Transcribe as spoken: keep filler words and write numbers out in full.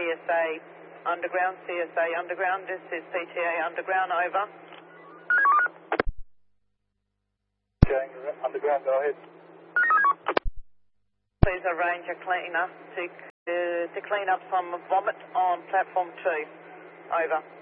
S A Underground, C S A Underground, this is P T A Underground, over. Going underground, go ahead. Please arrange a cleaner to, uh, to clean up some vomit on platform two, over.